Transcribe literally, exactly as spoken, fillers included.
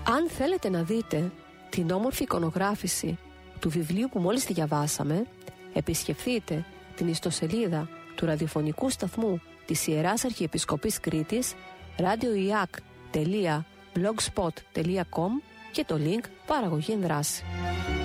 Αν θέλετε να δείτε την όμορφη εικονογράφηση του βιβλίου που μόλις διαβάσαμε, επισκεφθείτε την ιστοσελίδα του ραδιοφωνικού σταθμού της Ιεράς Αρχιεπισκοπής Κρήτης ραδιοϊάκ τελεία blogspot τελεία com και το link παραγωγή εν δράση.